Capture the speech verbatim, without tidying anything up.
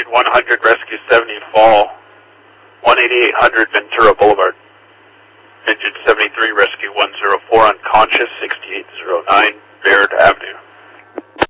Injured one hundred, Rescue seventy, fall. one eighty-eight hundred, Ventura Boulevard. Injured seventy-three, Rescue one oh four, unconscious, sixty-eight oh nine, Baird Avenue.